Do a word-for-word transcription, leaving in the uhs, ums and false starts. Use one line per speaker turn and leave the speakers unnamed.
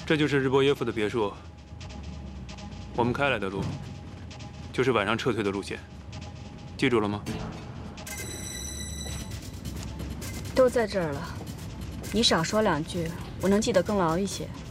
这就是日波耶夫的别墅。我们开来的路，就是晚上撤退的路线，记住了吗？
都在这儿了，你少说两句，我能记得更牢一些。